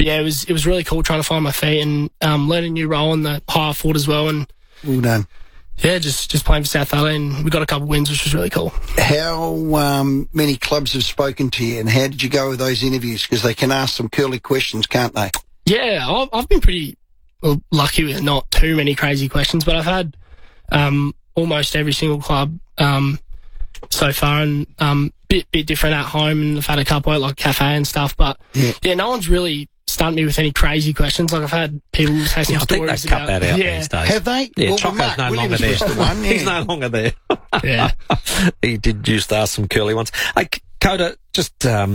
yeah, it was really cool trying to find my feet and learn a new role in the higher forward as well. And well done. Yeah, just playing for South Valley, and we got a couple of wins, which was really cool. How many clubs have spoken to you, and how did you go with those interviews? Because they can ask some curly questions, can't they? Yeah, I've been pretty lucky with not too many crazy questions, but I've had almost every single club so far, and bit different at home, and I've had a couple at like cafe and stuff. But yeah, no one's really stunned me with any crazy questions. Like I've had people say some stories I think they've cut that out these days. Have they? Yeah, well, Choco's no longer there. He's no longer there. Yeah. He did used to ask some curly ones. Hey, Coda, just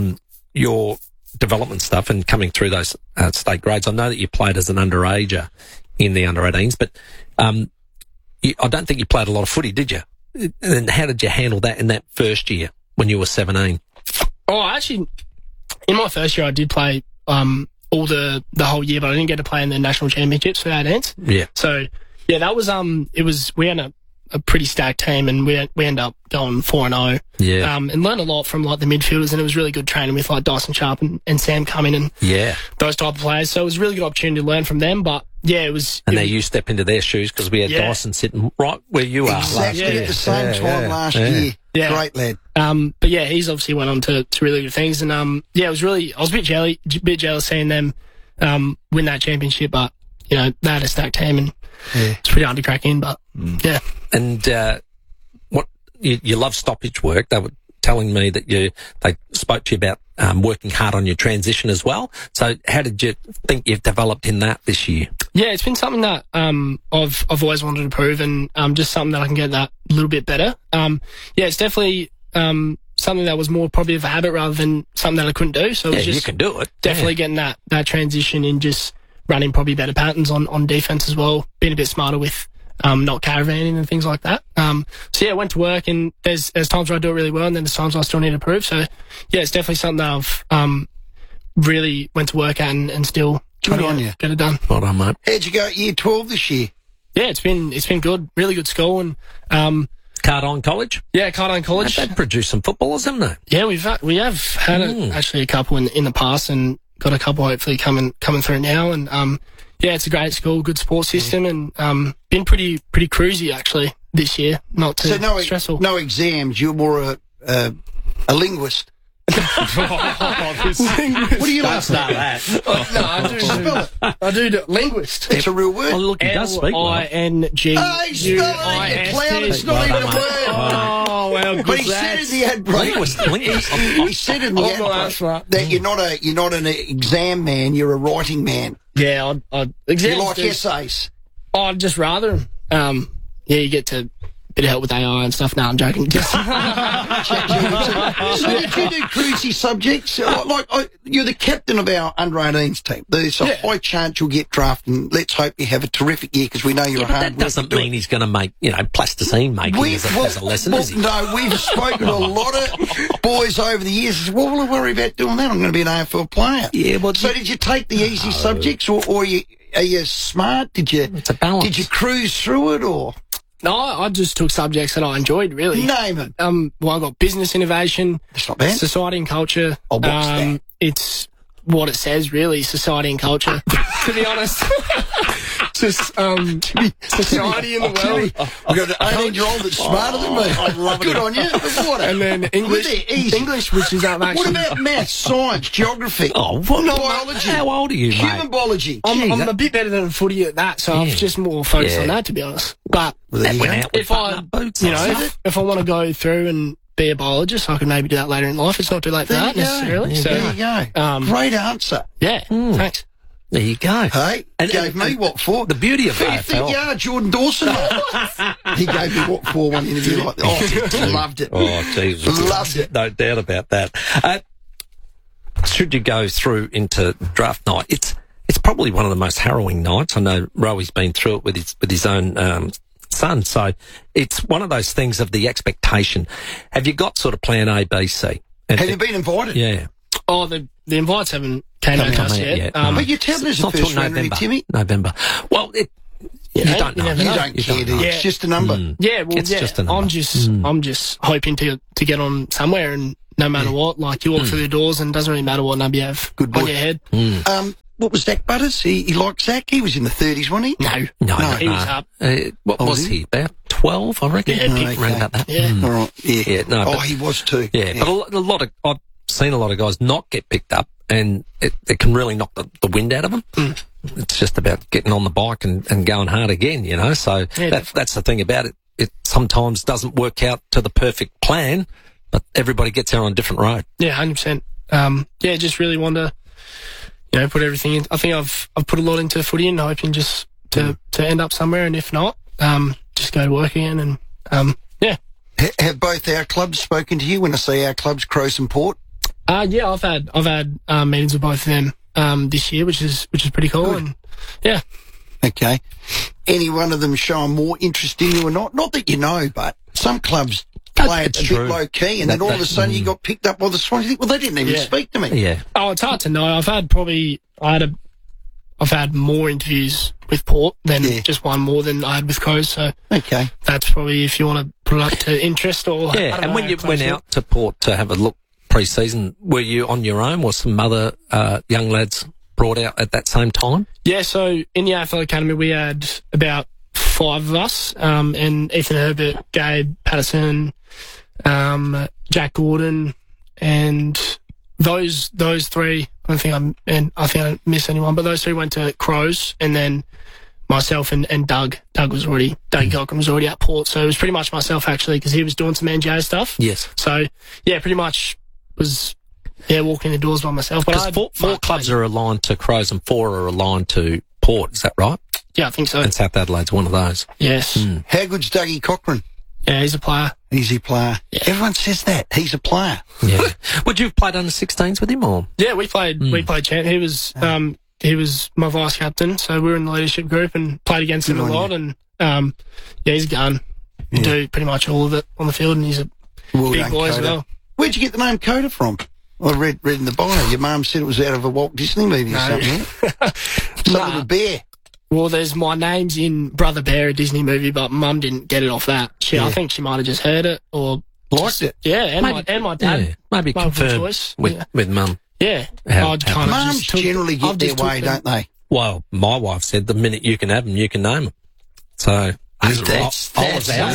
your development stuff and coming through those state grades. I know that you played as an underager in the under-18s, but I don't think you played a lot of footy, did you? And how did you handle that in that first year when you were 17? Oh, actually, in my first year, I did play all the whole year, but I didn't get to play in the national championships for 18s. Yeah. So yeah, that was we had a pretty stacked team, and we ended up going 4-0. Yeah. And learned a lot from like the midfielders, and it was really good training with like Dyson Sharp and Sam Cumming and those type of players. So it was a really good opportunity to learn from them. But yeah, it was. And you step into their shoes because we had Dyson sitting right where you are last year. At the same time last year. Yeah. Great lad. But yeah, he's obviously went on to really good things, and yeah, it was really. I was a bit jealous seeing them win that championship, but you know they had a stacked team, and it's pretty hard to crack in. But yeah. And what you love stoppage work. They were telling me that they spoke to you about working hard on your transition as well. So how did you think you've developed in that this year? Yeah, it's been something that I've always wanted to prove, and just something that I can get that a little bit better. Yeah, it's definitely something that was more probably of a habit rather than something that I couldn't do. So it was just you can do it. Definitely getting that transition and just running probably better patterns on defense as well, being a bit smarter with not caravanning and things like that. So yeah, I went to work, and there's times where I do it really well, and then there's times where I still need to prove. So yeah, it's definitely something that I've really went to work at and still trying to get it done. Well done, mate. How'd you go at year 12 this year? Yeah, it's been good, really good school, and Cardine College? Yeah, Cardine College. They've produced some footballers, haven't they? Yeah, we have had actually a couple in the past, and got a couple hopefully coming through now, and yeah, it's a great school, good sports system, and been pretty cruisy actually this year. Not too stressful. No exams. You're more a linguist. Linguist. What do you Don't start that. I do linguist. It's a real word. Oh, look, he does speak well. L-I-N-G. Hey, spell it, you clown. It's not even a word. Oh, well, good. But he said in the ad break. He said in the ad break that you're not an exam man. You're a writing man. Yeah, exams. You like essays? I'd just rather. Yeah, you get to. Bit of help with AI and stuff. No, I'm joking. So did you do cruisy subjects? You're the captain of our under-18s team. There's a high chance you'll get drafted, and let's hope you have a terrific year because we know you're a hard worker. That doesn't mean he's going to make, plasticine making as a lesson, is he? No, we've spoken to a lot of boys over the years. Well, we'll worry about doing that. I'm going to be an AFL player. Yeah, well, so did you take the easy subjects, or are you smart? It's a balance. Did you cruise through it, or? No, I just took subjects that I enjoyed, really. Name it. Well, I got business innovation. That's not bad. Society and culture. Oh, what's that? It's what it says, really, society and culture, to be honest. Just society in the world. I've got an 18-year-old that's smarter than me. I love it. Good on you. What? And then English, which is actually... What about maths, science, geography? Biology? How old are you, mate? Human biology. I'm a bit better than footy at that, so I'm just more focused on that, to be honest. But if I want to go through and be a biologist, I could maybe do that later in life. It's not too late for that necessarily. There you go. Great answer. Yeah, thanks. There you go. Hey, gave me what for? The beauty of AFL. Jordan Dawson. He gave me what for one interview like that. Oh, loved it. Oh, Jesus. Loved it. No doubt about that. Should you go through into draft night, it's probably one of the most harrowing nights. I know Rowy's been through it with his own son, so it's one of those things of the expectation. Have you got sort of plan A, B, C? Have you been invited? Yeah. Oh, the invites haven't came out to us yet. But you're telling us the first round, Timmy? November. Well, you don't know. You don't care, do you? It's just a number. Yeah, well, it's just a number. I'm just hoping to get on somewhere, and no matter what, like you walk through the doors, and it doesn't really matter what number you have on your head. what was Zach Butters? He liked Zach. He was in the 30s, wasn't he? No. He was up. What was he? About 12, I reckon. Yeah, around about that. Yeah. All right. Yeah. No, he was too. Yeah, but a lot of I've seen a lot of guys not get picked up, and it can really knock the wind out of them. It's just about getting on the bike and going hard again, you know. So that's the thing about it. It sometimes doesn't work out to the perfect plan, but everybody gets there on a different road. Yeah, 100%. Just really want to, put everything in. I think I've put a lot into footy and hoping just to end up somewhere, and if not, just go to work again and Have both our clubs spoken to you? When I say our clubs, Crows and Port. Yeah, I've had meetings with both of them this year, which is pretty cool. Good. And yeah. Okay. Any one of them showing more interest in you or not? Not that you know, but some clubs play it a bit low key, and then all of a sudden you got picked up by the Swans. You think, well, they didn't even speak to me. Yeah. Oh, it's hard to know. I've had more interviews with Port than just one more than I had with Crows. So okay, that's probably if you want to put it up to interest or And when you went out to Port to have a look pre-season, were you on your own? Was some other young lads brought out at that same time? Yeah, so in the AFL Academy we had about 5 of us, and Ethan Herbert, Gabe Patterson, Jack Gordon, and those 3. I think I missed anyone, but those 3 went to Crows, and then myself and Doug. Doug Cochran was already at Port, so it was pretty much myself actually, because he was doing some NJ stuff. Yes. So yeah, pretty much was walking the doors by myself. But because 4 clubs are aligned to Crows and 4 are aligned to Port. Is that right? Yeah, I think so. And South Adelaide's one of those. Yes. How good's Dougie Cochran? Yeah, he's a player. He's a player. Yeah. Everyone says that. He's a player. Yeah. Would you have played under 16s with him or? Yeah, we played champ. He was my vice captain, so we were in the leadership group and played against him a lot. And he's a gun. You do pretty much all of it on the field, and he's a big boy as well. Where'd you get the name Coda from? I read in the bio. Your mum said it was out of a Walt Disney movie or something. Some little bear. Well, there's my name's in Brother Bear, a Disney movie, but Mum didn't get it off that. I think she might have just heard it or liked it. Yeah, and my dad. Yeah, maybe confirm with Mum. Yeah, Mums generally get their way, don't they? Well, my wife said the minute you can have them, you can name them. So that's I was out.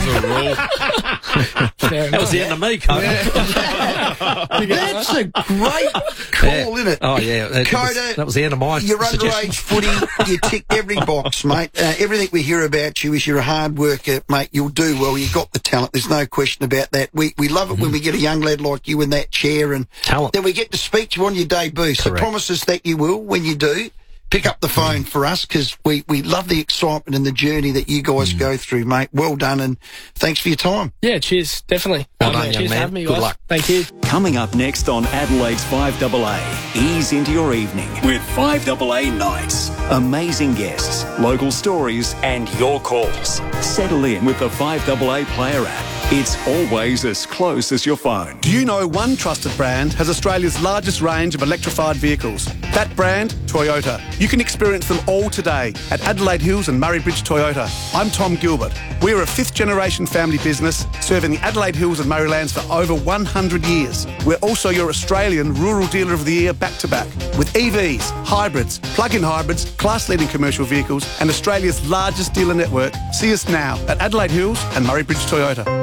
That was the end of me, Coda. That's a great call, isn't it? Oh, yeah. Coda, that was the end of my your suggestion. underage footy, you tick every box, mate. Everything we hear about you is you're a hard worker, mate. You'll do well. You've got the talent. There's no question about that. We love it when we get a young lad like you in that chair, and talent. Then we get to speak to you on your debut. So promise us that you will when you do. Pick up the phone for us, because we love the excitement and the journey that you guys go through, mate. Well done, and thanks for your time. Yeah, cheers, definitely. Well done, young cheers man. for having me, Good guys. luck. Thank you. Coming up next on Adelaide's 5AA, ease into your evening with 5AA Nights. Amazing guests, local stories, and your calls. Settle in with the 5AA Player app. It's always as close as your phone. Do you know one trusted brand has Australia's largest range of electrified vehicles? That brand, Toyota. You can experience them all today at Adelaide Hills and Murray Bridge Toyota. I'm Tom Gilbert. We're a 5th-generation family business serving the Adelaide Hills and Murraylands for over 100 years. We're also your Australian Rural Dealer of the Year back-to-back with EVs, hybrids, plug-in hybrids, class-leading commercial vehicles and Australia's largest dealer network. See us now at Adelaide Hills and Murray Bridge Toyota.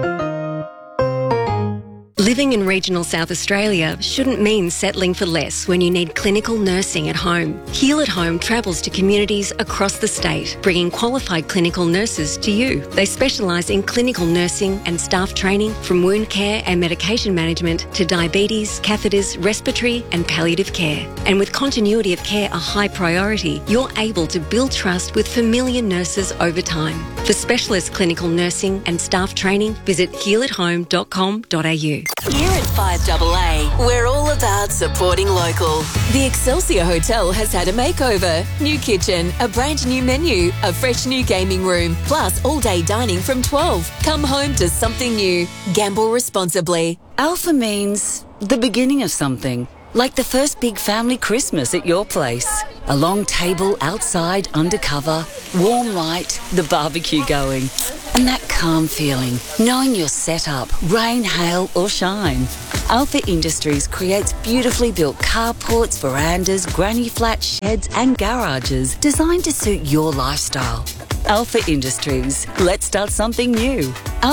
Living in regional South Australia shouldn't mean settling for less when you need clinical nursing at home. Heal at Home travels to communities across the state, bringing qualified clinical nurses to you. They specialise in clinical nursing and staff training, from wound care and medication management to diabetes, catheters, respiratory and palliative care. And with continuity of care a high priority, you're able to build trust with familiar nurses over time. For specialist clinical nursing and staff training, visit healathome.com.au. Here at 5AA, we're all about supporting local. The Excelsior Hotel has had a makeover. New kitchen, a brand new menu, a fresh new gaming room, plus all-day dining from 12. Come home to something new. Gamble responsibly. Alpha means the beginning of something. Like the first big family Christmas at your place. A long table outside, undercover, warm light, the barbecue going. And that calm feeling, knowing you're set up, rain, hail or shine. Alpha Industries creates beautifully built carports, verandas, granny flats, sheds and garages designed to suit your lifestyle. Alpha Industries. Let's start something new.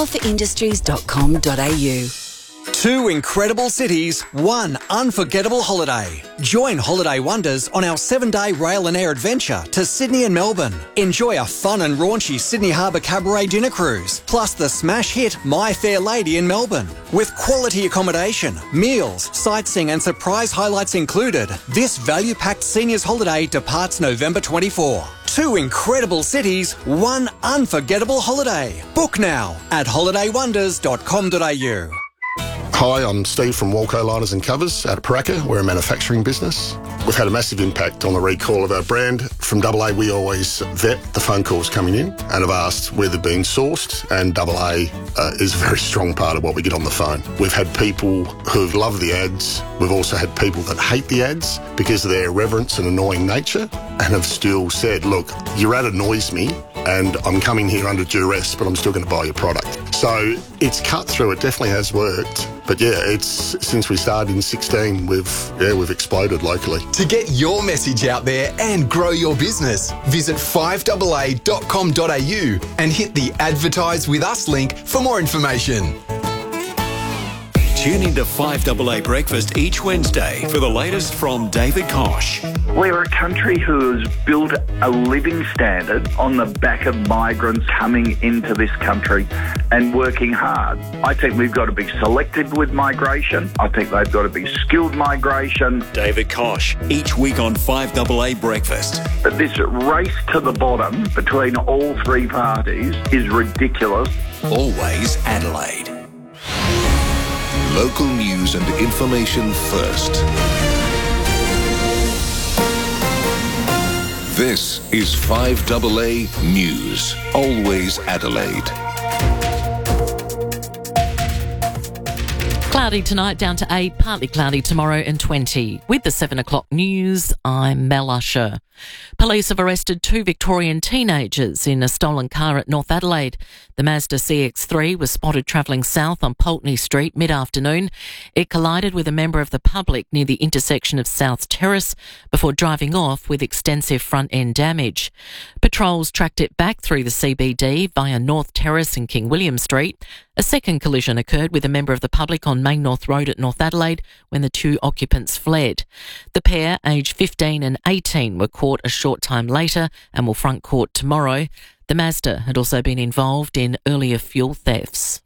alphaindustries.com.au. 2 incredible cities, 1 unforgettable holiday. Join Holiday Wonders on our 7-day rail and air adventure to Sydney and Melbourne. Enjoy a fun and raunchy Sydney Harbour Cabaret dinner cruise, plus the smash hit My Fair Lady in Melbourne. With quality accommodation, meals, sightseeing and surprise highlights included, this value-packed seniors holiday departs November 24. 2 incredible cities, 1 unforgettable holiday. Book now at holidaywonders.com.au. Hi, I'm Steve from Walco Liners and Covers out of Paraka. We're a manufacturing business. We've had a massive impact on the recall of our brand. From AA, we always vet the phone calls coming in and have asked where they're being sourced, and AA is a very strong part of what we get on the phone. We've had people who've loved the ads. We've also had people that hate the ads because of their irreverence and annoying nature and have still said, look, your ad annoys me and I'm coming here under duress, but I'm still going to buy your product. So it's cut through. It definitely has worked. But yeah, it's since we started in 16, we've exploded locally. To get your message out there and grow your business, visit 5AA.com.au and hit the Advertise With Us link for more information. Tune into 5AA Breakfast each Wednesday for the latest from David Koch. We're a country who has built a living standard on the back of migrants coming into this country and working hard. I think we've got to be selective with migration. I think they've got to be skilled migration. David Koch, each week on 5AA Breakfast. But this race to the bottom between all 3 parties is ridiculous. Always Adelaide. Local news and information first. This is 5AA News. Always Adelaide. Cloudy tonight, down to 8, partly cloudy tomorrow and 20. With the 7 o'clock news, I'm Mel Usher. Police have arrested 2 Victorian teenagers in a stolen car at North Adelaide. The Mazda CX-3 was spotted travelling south on Pulteney Street mid-afternoon. It collided with a member of the public near the intersection of South Terrace before driving off with extensive front-end damage. Patrols tracked it back through the CBD via North Terrace and King William Street. A second collision occurred with a member of the public on Main North Road at North Adelaide when the 2 occupants fled. The pair, aged 15 and 18, were caught a short time later and will front court tomorrow. The Mazda had also been involved in earlier fuel thefts.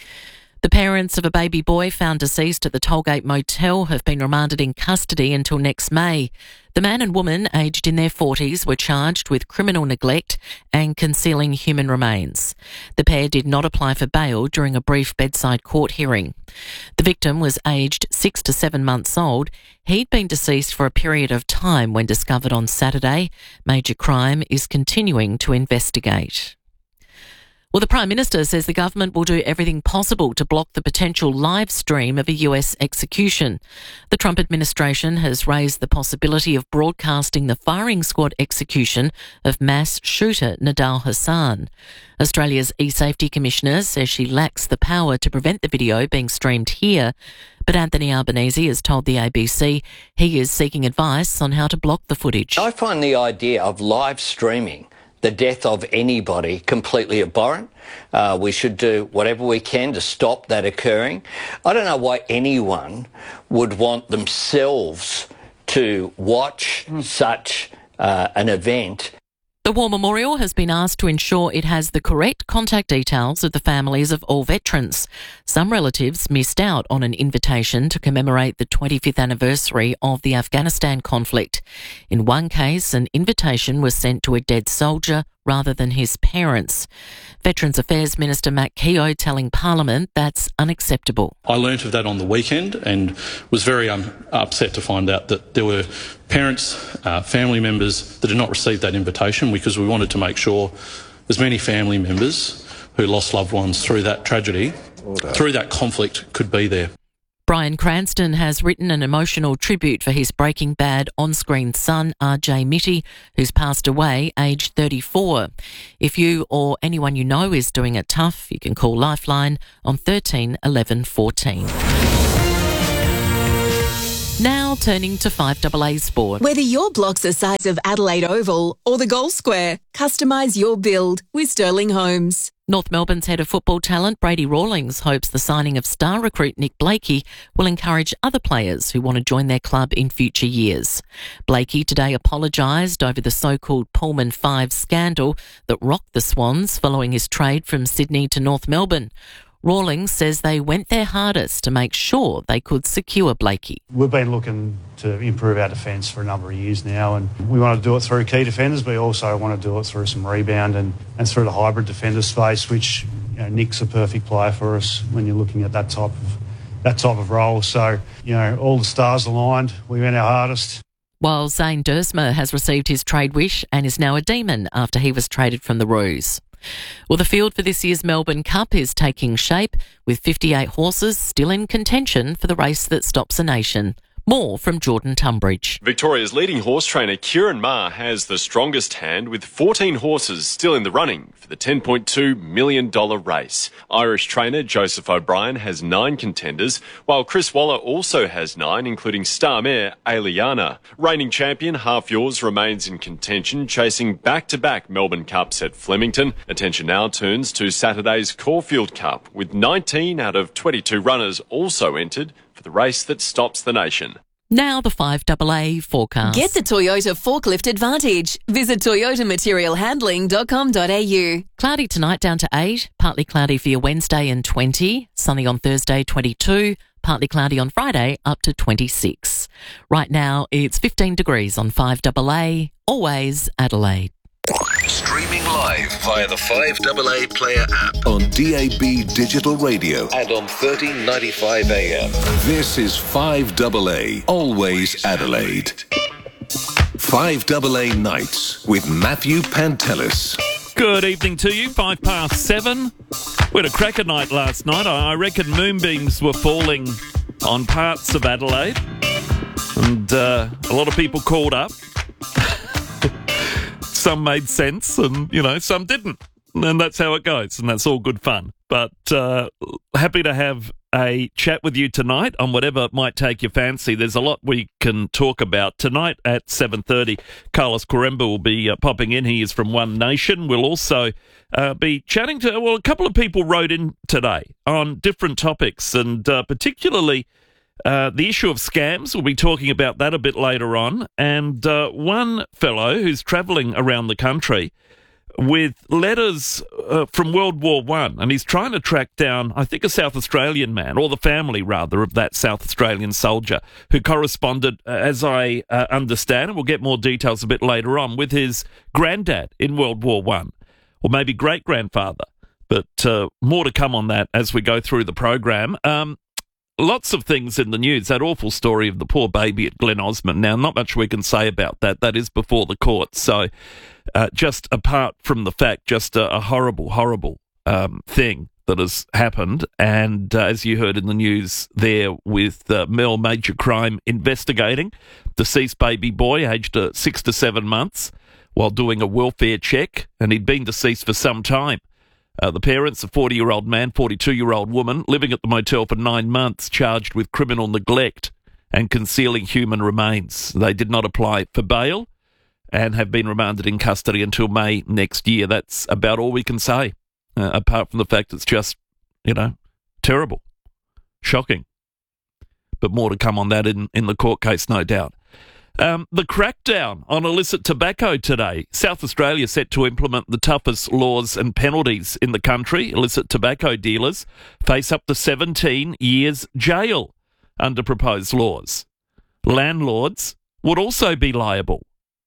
The parents of a baby boy found deceased at the Tollgate Motel have been remanded in custody until next May. The man and woman, aged in their 40s, were charged with criminal neglect and concealing human remains. The pair did not apply for bail during a brief bedside court hearing. The victim was aged 6 to 7 months old. He'd been deceased for a period of time when discovered on Saturday. Major Crime is continuing to investigate. Well, the Prime Minister says the government will do everything possible to block the potential live stream of a US execution. The Trump administration has raised the possibility of broadcasting the firing squad execution of mass shooter Nidal Hasan. Australia's e-safety commissioner says she lacks the power to prevent the video being streamed here, but Anthony Albanese has told the ABC he is seeking advice on how to block the footage. I find the idea of live streaming the death of anybody completely abhorrent. We should do whatever we can to stop that occurring. I don't know why anyone would want themselves to watch such an event. The War Memorial has been asked to ensure it has the correct contact details of the families of all veterans. Some relatives missed out on an invitation to commemorate the 25th anniversary of the Afghanistan conflict. In one case, an invitation was sent to a dead soldier rather than his parents. Veterans Affairs Minister Matt Keogh telling Parliament that's unacceptable. I learnt of that on the weekend and was very upset to find out that there were parents, family members that did not receive that invitation, because we wanted to make sure as many family members who lost loved ones through that tragedy, through that conflict, could be there. Bryan Cranston has written an emotional tribute for his Breaking Bad on-screen son, RJ Mitty, who's passed away aged 34. If you or anyone you know is doing it tough, you can call Lifeline on 13 11 14. Now turning to 5AA Sport. Whether your block's the size of Adelaide Oval or the Goal Square, customise your build with Sterling Homes. North Melbourne's head of football talent, Brady Rawlings, hopes the signing of star recruit Nick Blakey will encourage other players who want to join their club in future years. Blakey today apologised over the so-called Pullman 5 scandal that rocked the Swans following his trade from Sydney to North Melbourne. Rawlings says they went their hardest to make sure they could secure Blakey. We've been looking to improve our defence for a number of years now, and we want to do it through key defenders, but we also want to do it through some rebound and through the hybrid defender space, which Nick's a perfect player for us when you're looking at that type of role. So, all the stars aligned, we went our hardest. While Zane Duursma has received his trade wish and is now a Demon after he was traded from the Roos. Well, the field for this year's Melbourne Cup is taking shape, with 58 horses still in contention for the race that stops a nation. More from Jordan Tunbridge. Victoria's leading horse trainer Kieran Maher has the strongest hand, with 14 horses still in the running for the $10.2 million race. Irish trainer Joseph O'Brien has 9 contenders, while Chris Waller also has 9, including star mare Aliana. Reigning champion Half Yours remains in contention, chasing back-to-back Melbourne Cups at Flemington. Attention now turns to Saturday's Caulfield Cup, with 19 out of 22 runners also entered for the race that stops the nation. Now the 5AA forecast. Get the Toyota Forklift Advantage. Visit toyotamaterialhandling.com.au. Cloudy tonight down to 8, partly cloudy for your Wednesday and 20, sunny on Thursday 22, partly cloudy on Friday up to 26. Right now it's 15 degrees on 5AA, always Adelaide. Streaming live via the 5AA Player app on DAB Digital Radio and on 1395 AM. This is 5AA, always Adelaide. 5AA Nights with Matthew Pantelis. Good evening to you, 7:05. We had a cracker night last night. I reckon moonbeams were falling on parts of Adelaide, and a lot of people called up. Some made sense and, some didn't. And that's how it goes, and that's all good fun. But happy to have a chat with you tonight on whatever might take your fancy. There's a lot we can talk about. Tonight at 7:30, Carlos Quaremba will be popping in. He is from One Nation. We'll also be chatting to, a couple of people wrote in today on different topics, and particularly the issue of scams. We'll be talking about that a bit later on. And one fellow who's travelling around the country with letters from World War I, and he's trying to track down, I think, a South Australian man, or the family, rather, of that South Australian soldier who corresponded, as I understand, and we'll get more details a bit later on, with his granddad in World War I, or maybe great-grandfather. But more to come on that as we go through the program. Lots of things in the news. That awful story of the poor baby at Glen Osmond. Now, not much we can say about that. That is before the courts. So, just apart from the fact, just a horrible, horrible thing that has happened. And as you heard in the news there with Mel Major Crime investigating, deceased baby boy aged 6 to 7 months while doing a welfare check, and he'd been deceased for some time. The parents, a 40-year-old man, 42-year-old woman, living at the motel for 9 months, charged with criminal neglect and concealing human remains. They did not apply for bail and have been remanded in custody until May next year. That's about all we can say, apart from the fact it's just, terrible, shocking. But more to come on that in the court case, no doubt. The crackdown on illicit tobacco today. South Australia set to implement the toughest laws and penalties in the country. Illicit tobacco dealers face up to 17 years jail under proposed laws. Landlords would also be liable.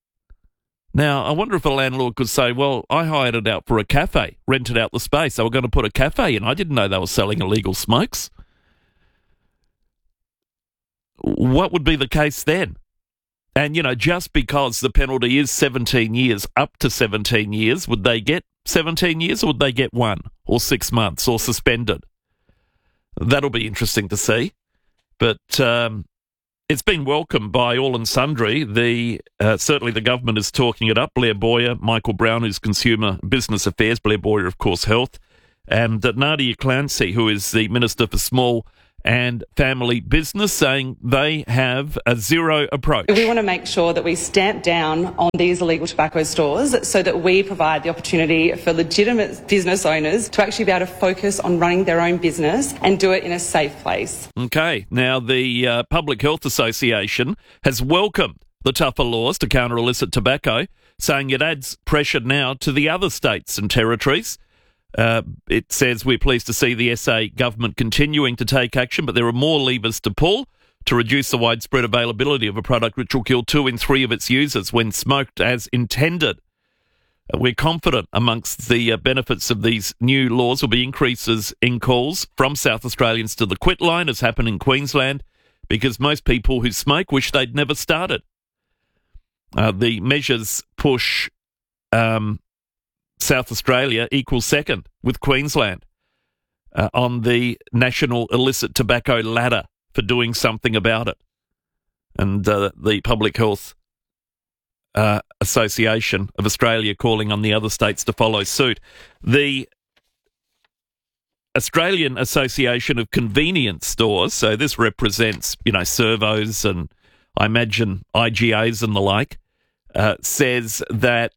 Now, I wonder if a landlord could say, well, I hired it out for a cafe, rented out the space. They were going to put a cafe in. I didn't know they were selling illegal smokes. What would be the case then? And, just because the penalty is 17 years, up to 17 years, would they get 17 years or would they get 1 or 6 months or suspended? That'll be interesting to see. But it's been welcomed by all and sundry. Certainly the government is talking it up. Blair Boyer, Michael Brown, who's Consumer Business Affairs, Blair Boyer, of course, Health, and Nadia Clancy, who is the Minister for Small and Family Business, saying they have a zero approach. We want to make sure that we stamp down on these illegal tobacco stores so that we provide the opportunity for legitimate business owners to actually be able to focus on running their own business and do it in a safe place. Okay, now the Public Health Association has welcomed the tougher laws to counter illicit tobacco, saying it adds pressure now to the other states and territories. It says, we're pleased to see the SA government continuing to take action, but there are more levers to pull to reduce the widespread availability of a product which will kill 2 in 3 of its users when smoked as intended. We're confident amongst the benefits of these new laws will be increases in calls from South Australians to the quit line, as happened in Queensland, because most people who smoke wish they'd never started. The measures push South Australia equals second with Queensland on the national illicit tobacco ladder for doing something about it. And the Public Health Association of Australia calling on the other states to follow suit. The Australian Association of Convenience Stores, so this represents, servos and I imagine IGAs and the like, says that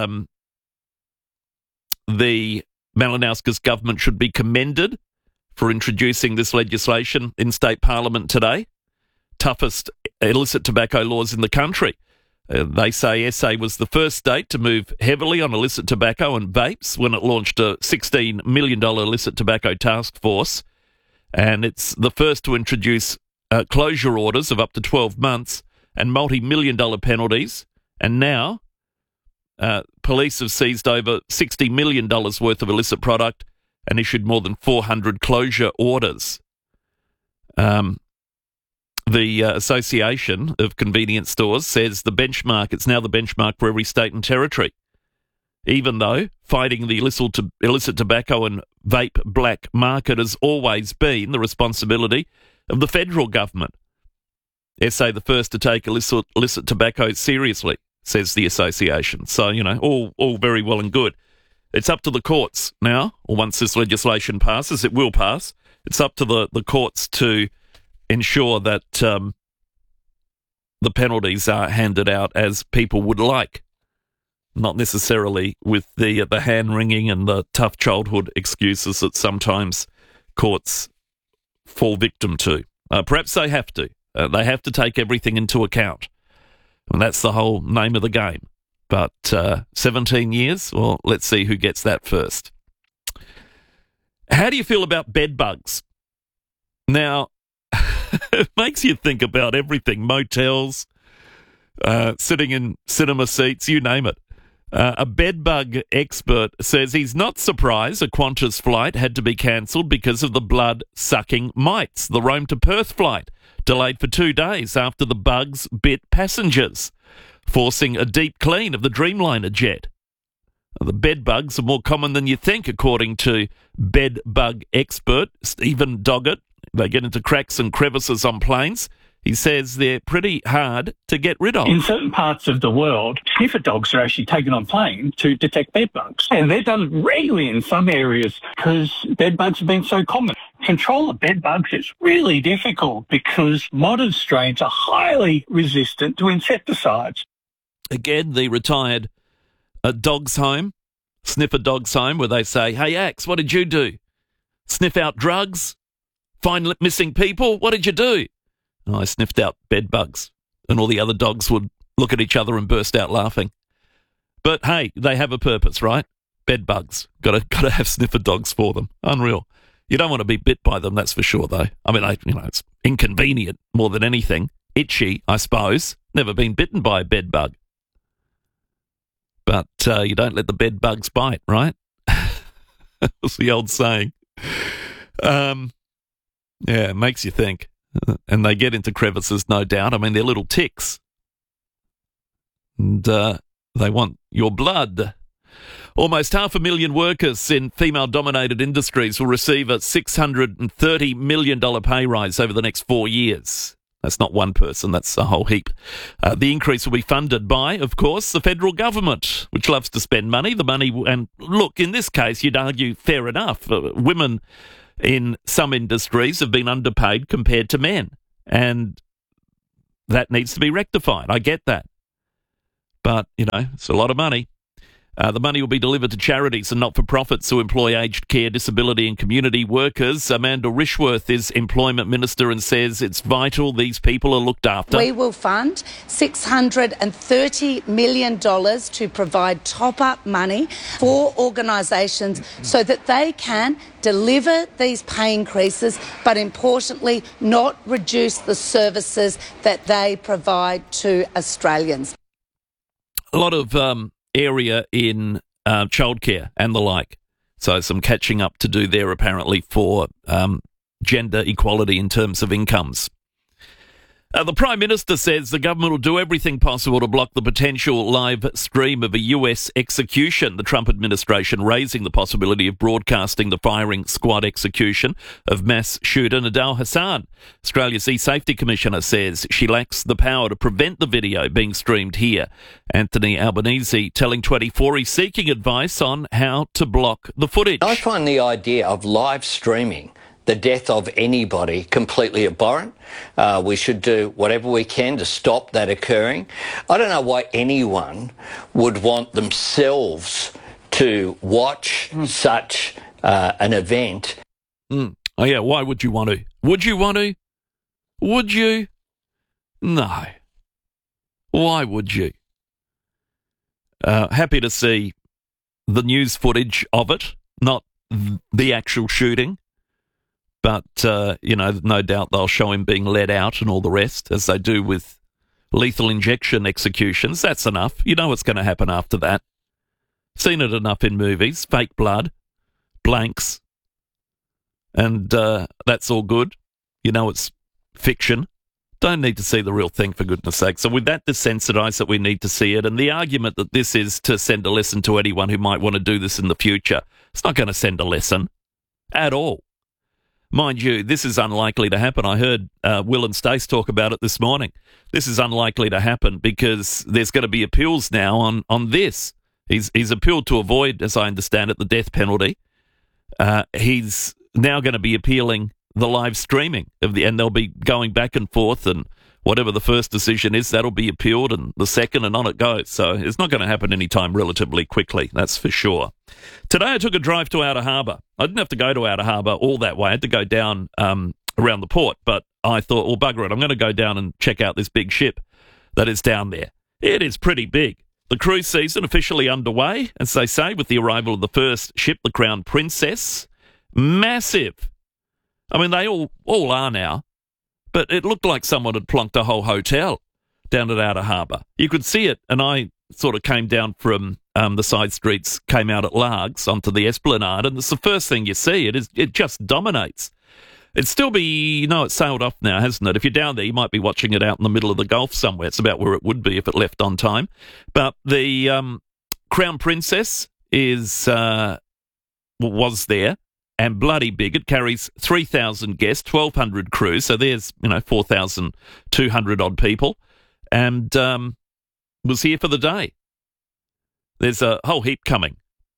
the Malinauskas government should be commended for introducing this legislation in state parliament today. Toughest illicit tobacco laws in the country. They say SA was the first state to move heavily on illicit tobacco and vapes when it launched a $16 million illicit tobacco task force. And it's the first to introduce closure orders of up to 12 months and multi-million-dollar penalties. And now police have seized over $60 million worth of illicit product and issued more than 400 closure orders. The Association of Convenience Stores says it's now the benchmark for every state and territory, even though fighting the illicit tobacco and vape black market has always been the responsibility of the federal government. SA the first to take illicit tobacco seriously, says the association. So, all very well and good. It's up to the courts now, or once this legislation passes, it will pass. It's up to the courts to ensure that the penalties are handed out as people would like, not necessarily with the hand-wringing and the tough childhood excuses that sometimes courts fall victim to. Perhaps they have to. They have to take everything into account. And that's the whole name of the game. But 17 years? Well, let's see who gets that first. How do you feel about bed bugs? Now, it makes you think about everything. Motels, sitting in cinema seats, you name it. A bedbug expert says he's not surprised a Qantas flight had to be cancelled because of the blood-sucking mites. The Rome to Perth flight delayed for 2 days after the bugs bit passengers, forcing a deep clean of the Dreamliner jet. The bed bugs are more common than you think, according to bed bug expert Stephen Doggett. They get into cracks and crevices on planes. He says they're pretty hard to get rid of. In certain parts of the world, sniffer dogs are actually taken on plane to detect bed bugs. And they're done regularly in some areas because bed bugs have been so common. Control of bed bugs is really difficult because modern strains are highly resistant to insecticides. Again, the retired dog's home, sniffer dog's home, where they say, hey, Axe, what did you do? Sniff out drugs? Find missing people? What did you do? And I sniffed out bed bugs, and all the other dogs would look at each other and burst out laughing. But hey, they have a purpose, right? Bed bugs. Got to have sniffer dogs for them. Unreal. You don't want to be bit by them, that's for sure, though. I mean, it's inconvenient more than anything. Itchy, I suppose. Never been bitten by a bed bug. But you don't let the bed bugs bite, right? That's the old saying. Yeah, it makes you think. And they get into crevices, no doubt. I mean, they're little ticks. And they want your blood. Almost 500,000 workers in female-dominated industries will receive a $630 million pay rise over the next 4 years. That's not one person, that's a whole heap. The increase will be funded by, of course, the federal government, which loves to spend money. The money, and look, in this case, you'd argue fair enough. Women in some industries have been underpaid compared to men. And that needs to be rectified. I get that. But, it's a lot of money. The money will be delivered to charities and not-for-profits who employ aged care, disability and community workers. Amanda Rishworth is Employment Minister and says it's vital these people are looked after. We will fund $630 million to provide top-up money for organisations so that they can deliver these pay increases, but importantly, not reduce the services that they provide to Australians. A lot of area in childcare and the like. So some catching up to do there, apparently, for gender equality in terms of incomes. The Prime Minister says the government will do everything possible to block the potential live stream of a US execution. The Trump administration raising the possibility of broadcasting the firing squad execution of mass shooter Nidal Hasan. Australia's E-Safety Commissioner says she lacks the power to prevent the video being streamed here. Anthony Albanese telling 24 he's seeking advice on how to block the footage. I find the idea of live streaming the death of anybody completely abhorrent. We should do whatever we can to stop that occurring. I don't know why anyone would want themselves to watch such an event. Oh, yeah, why would you want to? Would you want to? Would you? No. Why would you? Happy to see the news footage of it, not the actual shooting. But, no doubt they'll show him being led out and all the rest, as they do with lethal injection executions. That's enough. You know what's going to happen after that. Seen it enough in movies. Fake blood, blanks, and that's all good. You know it's fiction. Don't need to see the real thing, for goodness sake. So with that desensitise that we need to see it, and the argument that this is to send a lesson to anyone who might want to do this in the future, it's not going to send a lesson at all. Mind you, this is unlikely to happen. I heard Will and Stace talk about it this morning. This is unlikely to happen because there's going to be appeals now on this. He's appealed to avoid, as I understand it, the death penalty. He's now going to be appealing the live streaming and they'll be going back and forth, and whatever the first decision is, that'll be appealed, and the second, and on it goes. So it's not going to happen anytime relatively quickly, that's for sure. Today I took a drive to Outer Harbour. I didn't have to go to Outer Harbour all that way. I had to go down around the port, but I thought, well, bugger it, I'm going to go down and check out this big ship that is down there. It is pretty big. The cruise season officially underway, as they say, with the arrival of the first ship, the Crown Princess. Massive. I mean, they all are now. But it looked like someone had plonked a whole hotel down at Outer Harbour. You could see it, and I sort of came down from the side streets, came out at Largs onto the Esplanade, and it's the first thing you see. It just dominates. It'd still be, it's sailed off now, hasn't it? If you're down there, you might be watching it out in the middle of the Gulf somewhere. It's about where it would be if it left on time. But the Crown Princess was there. And bloody big. It carries 3,000 guests, 1,200 crews. So there's, 4,200 odd people. And was here for the day. There's a whole heap coming.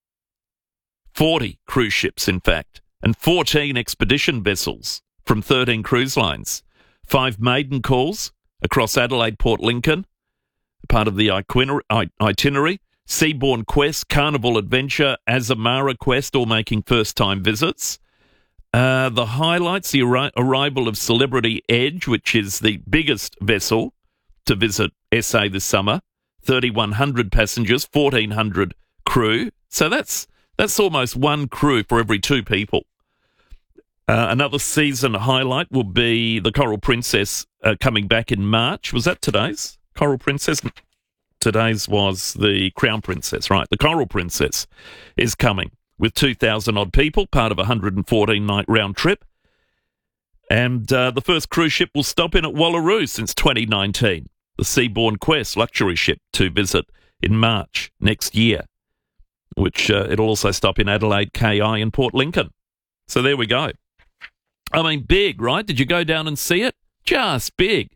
40 cruise ships, in fact. And 14 expedition vessels from 13 cruise lines. 5 maiden calls across Adelaide, Port Lincoln. Part of the itinerary. Seabourn Quest, Carnival Adventure, Azamara Quest, all making first-time visits. The highlights, the arrival of Celebrity Edge, which is the biggest vessel to visit SA this summer. 3,100 passengers, 1,400 crew. So that's almost one crew for every 2 people. Another season highlight will be the Coral Princess coming back in March. Was that today's Coral Princess? Today's was the Crown Princess, right? The Coral Princess is coming with 2,000 odd people, part of a 114-night round trip. And the first cruise ship will stop in at Wallaroo since 2019. The Seabourn Quest luxury ship to visit in March next year, which it'll also stop in Adelaide, KI and Port Lincoln. So there we go. I mean, big, right? Did you go down and see it? Just big.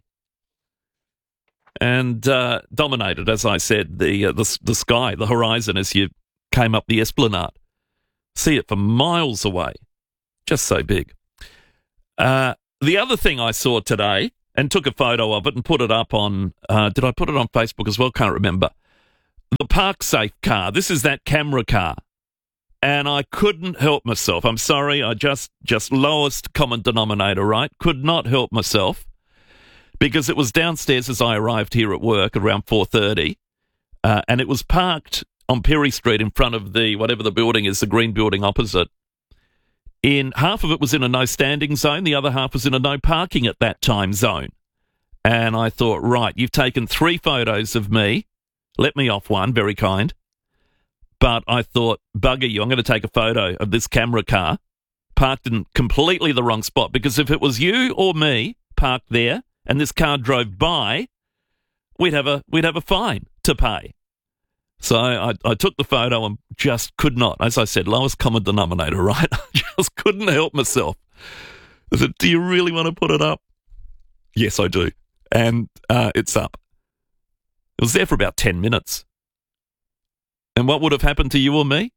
And dominated, as I said, the sky, the horizon as you came up the Esplanade. See it for miles away. Just so big. The other thing I saw today, and took a photo of it and put it up on, did I put it on Facebook as well? Can't remember. The ParkSafe car. This is that camera car. And I couldn't help myself. I'm sorry, I just lowest common denominator, right? Could not help myself because it was downstairs as I arrived here at work around 4:30, and it was parked on Perry Street in front of the, whatever the building is, the green building opposite. In half of it was in a no standing zone, the other half was in a no parking at that time zone. And I thought, right, you've taken 3 photos of me. Let me off one, very kind. But I thought, bugger you, I'm going to take a photo of this camera car parked in completely the wrong spot, because if it was you or me parked there and this car drove by, we'd have a fine to pay. So I took the photo and just could not, as I said, lowest common denominator, right? I just couldn't help myself. I said, do you really want to put it up? Yes, I do. And it's up. It was there for about 10 minutes. And what would have happened to you or me?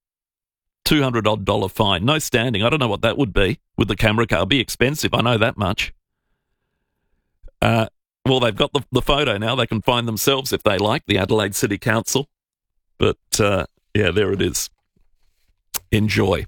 $200 fine. No standing. I don't know what that would be with the camera car. It'd be expensive. I know that much. Well, they've got the photo now. They can find themselves if they like, the Adelaide City Council. But, yeah, there it is. Enjoy.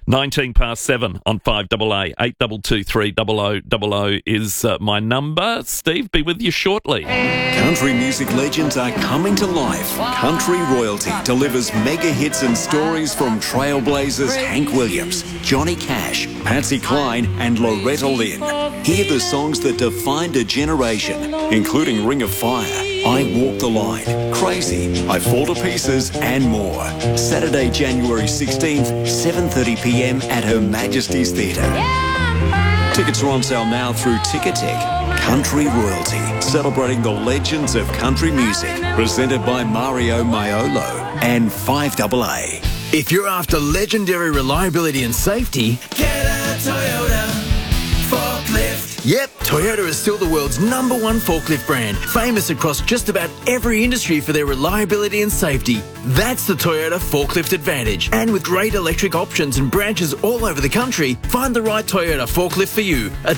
7:19 on 5AA. 822 300 is my number. Steve, be with you shortly. Country music legends are coming to life. Country Royalty delivers mega hits and stories from trailblazers Hank Williams, Johnny Cash, Patsy Cline and Loretta Lynn. Hear the songs that defined a generation, including Ring of Fire, I Walk the Line, Crazy, I Fall to Pieces and more. Saturday, January 16th, 7:30pm at Her Majesty's Theatre. Tickets are on sale now through Ticketek. Country Royalty, celebrating the legends of country music. Presented by Mario Maiolo and 5AA. If you're after legendary reliability and safety, get a Toyota forklift. Yep, Toyota is still the world's #1 forklift brand, famous across just about every industry for their reliability and safety. That's the Toyota Forklift Advantage. And with great electric options and branches all over the country, find the right Toyota forklift for you at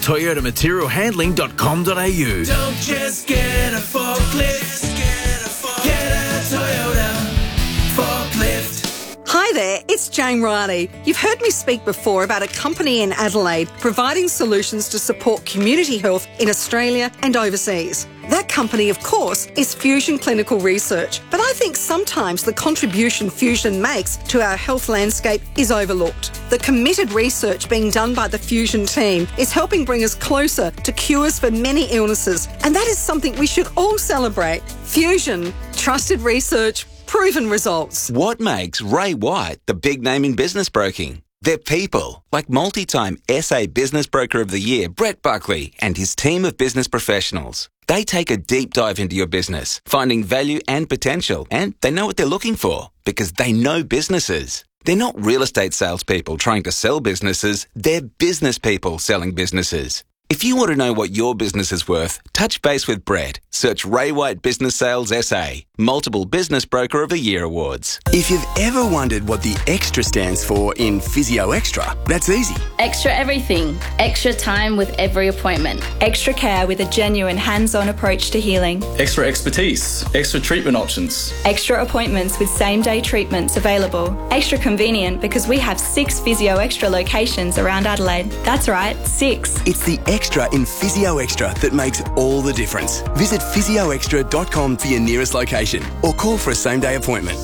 toyotamaterialhandling.com.au. Don't just get a forklift, get a Toyota forklift. Hi there, it's Jane Riley. You've heard me speak before about a company in Adelaide providing solutions to support community health in Australia and overseas. That company, of course, is Fusion Clinical Research, but I think sometimes the contribution Fusion makes to our health landscape is overlooked. The committed research being done by the Fusion team is helping bring us closer to cures for many illnesses, and that is something we should all celebrate. Fusion, trusted research, proven results. What makes Ray White the big name in business broking? They're people, like multi-time SA Business Broker of the Year, Brett Buckley, and his team of business professionals. They take a deep dive into your business, finding value and potential, and they know what they're looking for because they know businesses. They're not real estate salespeople trying to sell businesses, they're business people selling businesses. If you want to know what your business is worth, touch base with Brett. Search Ray White Business Sales SA, multiple Business Broker of the Year awards. If you've ever wondered what the extra stands for in Physio Extra, that's easy. Extra everything. Extra time with every appointment. Extra care with a genuine hands-on approach to healing. Extra expertise. Extra treatment options. Extra appointments with same-day treatments available. Extra convenient because we have 6 Physio Extra locations around Adelaide. That's right, 6. It's the extra in Physio Extra that makes all the difference. Visit physioextra.com for your nearest location or call for a same-day appointment.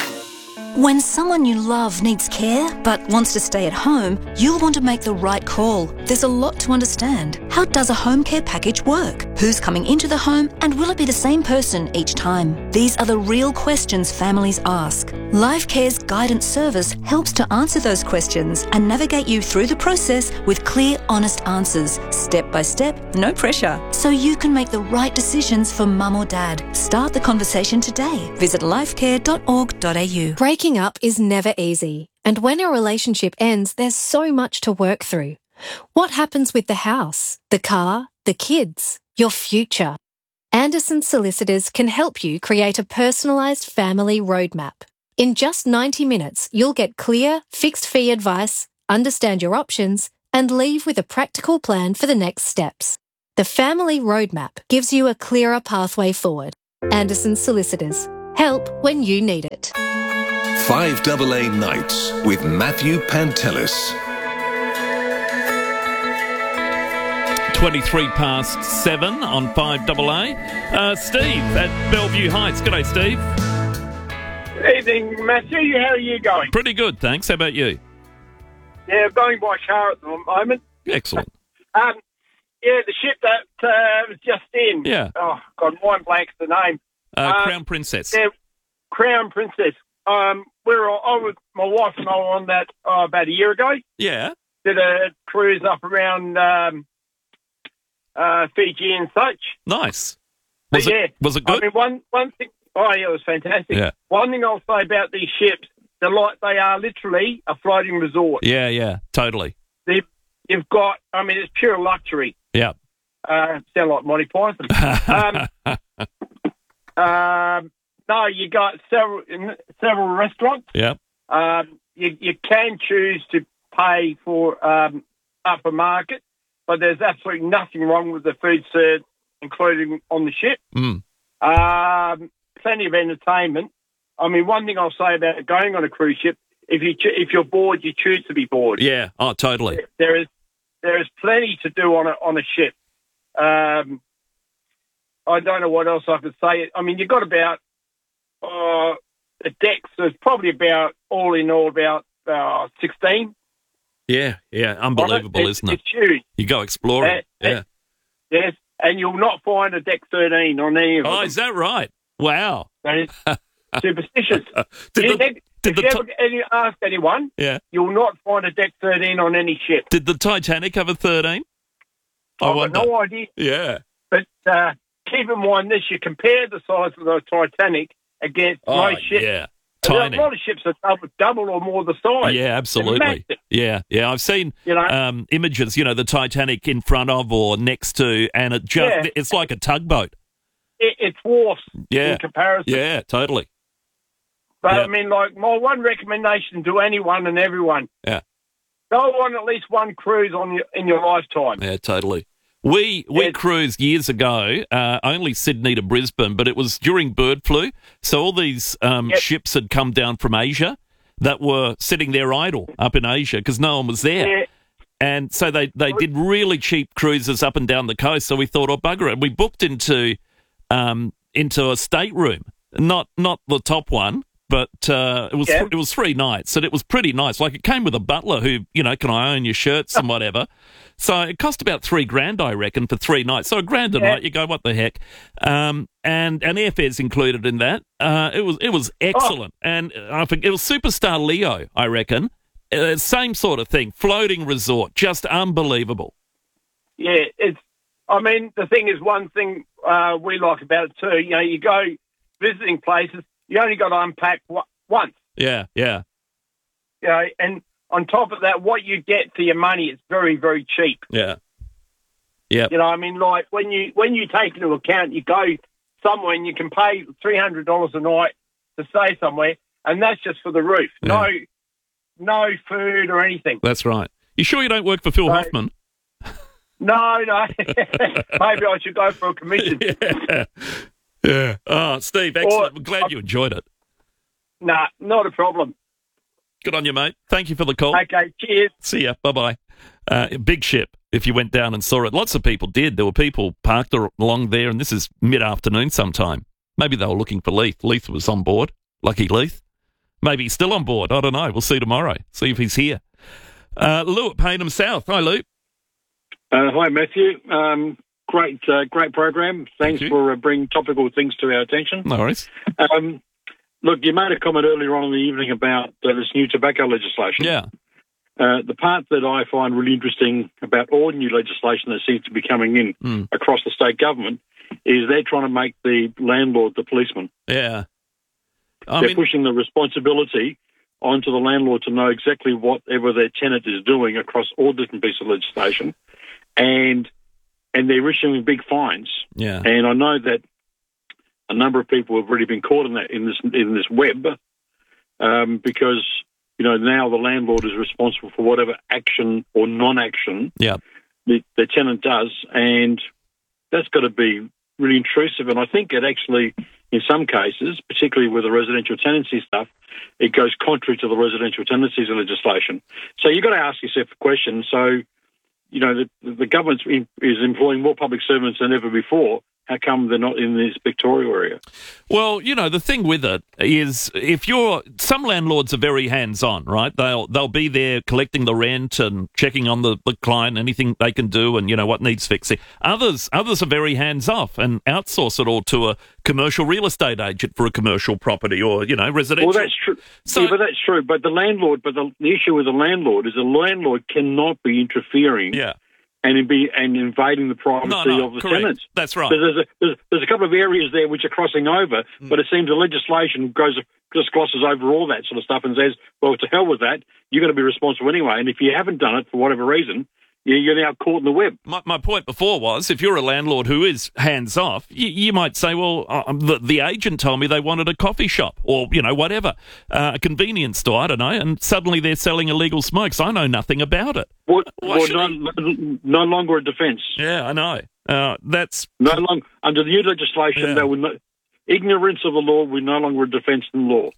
When someone you love needs care but wants to stay at home, you'll want to make the right call. There's a lot to understand. How does a home care package work? Who's coming into the home and will it be the same person each time? These are the real questions families ask. LifeCare's guidance service helps to answer those questions and navigate you through the process with clear, honest answers, step by step, no pressure, so you can make the right decisions for mum or dad. Start the conversation today. Visit lifecare.org.au. Breaking up is never easy, and when a relationship ends, there's so much to work through. What happens with the house, the car, the kids, your future? Anderson Solicitors can help you create a personalised family roadmap. In just 90 minutes, you'll get clear, fixed-fee advice, understand your options, and leave with a practical plan for the next steps. The Family Roadmap gives you a clearer pathway forward. Anderson Solicitors. Help when you need it. 5AA Nights with Matthew Pantelis. 7:23 on 5AA. Steve at Bellevue Heights. G'day, Steve. Evening, Matthew. How are you going? Pretty good, thanks. How about you? Yeah, I'm going by car at the moment. Excellent. Yeah, the ship that was just in. Yeah. Oh, God, mind blank's the name. Crown Princess. Yeah, Crown Princess. I was, my wife and I were on that about a year ago. Yeah. Did a cruise up around Fiji and such. Nice. Was it good? I mean, one thing. Oh, yeah, it was fantastic. Yeah. One thing I'll say about these ships, they are literally a floating resort. Yeah, totally. You've got, I mean, it's pure luxury. Yeah. Sound like Monty Python. No, you got several restaurants. Yeah. You can choose to pay for upper market, but there's absolutely nothing wrong with the food served, including on the ship. Plenty of entertainment. I mean, one thing I'll say about going on a cruise ship, if you're bored, you choose to be bored. Yeah. Oh, totally. There is plenty to do on a ship. I don't know what else I could say. I mean, you've got about the decks. There's probably about all in all about 16. Yeah, unbelievable, isn't it? It's huge. You go exploring. Yeah. Yes, and you'll not find a deck 13 on any of them. Oh, is that right? Wow. That is superstitious. If you ever ask anyone, you'll not find a deck 13 on any ship. Did the Titanic have a 13? I've got no idea. Yeah. But keep in mind this, you compare the size of the Titanic against most ships. Yeah. Tiny. A lot of ships are double or more the size. Yeah, absolutely. Yeah. I've seen images, the Titanic in front of or next to, and it's like a tugboat. It's dwarfs in comparison. Yeah, totally. But I mean, like, my one recommendation to anyone and everyone, go on at least one cruise in your lifetime. Yeah, totally. We cruised years ago, only Sydney to Brisbane, but it was during bird flu. So all these ships had come down from Asia that were sitting there idle up in Asia because no one was there. Yeah. And so they did really cheap cruises up and down the coast. So we thought, bugger it. We booked into a stateroom, not the top one, but it was 3 nights, and it was pretty nice. Like, it came with a butler who, can I own your shirts and whatever. So it cost about $3,000, I reckon, for 3 nights. So $1,000 a night, you go, what the heck? And airfare's included in that. It was excellent, and I think it was Superstar Leo, I reckon. Same sort of thing, floating resort, just unbelievable. Yeah, the thing is, one thing we like about it too. You go visiting places, you only got to unpack once. Yeah. And on top of that, what you get for your money is very, very cheap. Yeah. Like when you take into account, you go somewhere and you can pay $300 a night to stay somewhere, and that's just for the roof. Yeah. No food or anything. That's right. You sure you don't work for Phil Hoffman? No. Maybe I should go for a commission. Yeah. Oh, Steve, excellent. I'm glad you enjoyed it. Nah, not a problem. Good on you, mate. Thank you for the call. Okay, cheers. See ya. Bye-bye. Big ship, if you went down and saw it. Lots of people did. There were people parked along there, and this is mid-afternoon sometime. Maybe they were looking for Leith. Leith was on board. Lucky Leith. Maybe he's still on board. I don't know. We'll see tomorrow. See if he's here. Lou at Payneham South. Hi, Lou. Hi, Matthew. Great program. Thanks for bringing topical things to our attention. No worries. Look, you made a comment earlier on in the evening about this new tobacco legislation. Yeah. The part that I find really interesting about all new legislation that seems to be coming in across the state government is they're trying to make the landlord the policeman. Yeah. They're pushing the responsibility onto the landlord to know exactly whatever their tenant is doing across all different pieces of legislation, and they're issuing big fines. Yeah. And I know that a number of people have already been caught in this web because now the landlord is responsible for whatever action or non-action the tenant does, and that's got to be really intrusive. And I think it actually, in some cases, particularly with the residential tenancy stuff, it goes contrary to the residential tenancies legislation. So you've got to ask yourself a question. So, the government is employing more public servants than ever before. How come they're not in this Victoria area? Well, the thing with it is some landlords are very hands-on, right? They'll be there collecting the rent and checking on the client, anything they can do and, what needs fixing. Others are very hands-off and outsource it all to a commercial real estate agent for a commercial property or, residential. Well, that's true. But that's true. But the issue with the landlord is the landlord cannot be interfering. Yeah. And invading the privacy of the tenants. That's right. So there's a couple of areas there which are crossing over, but it seems the legislation just glosses over all that sort of stuff and says, well, to hell with that, you're going to be responsible anyway. And if you haven't done it for whatever reason, you're now caught in the web. My point before was, if you're a landlord who is hands-off, you might say, well, the agent told me they wanted a coffee shop or, whatever, a convenience store, I don't know, and suddenly they're selling illegal smokes. I know nothing about it. No longer a defence. Yeah, I know. That's... No longer, under the new legislation, ignorance of the law will no longer a defence in law.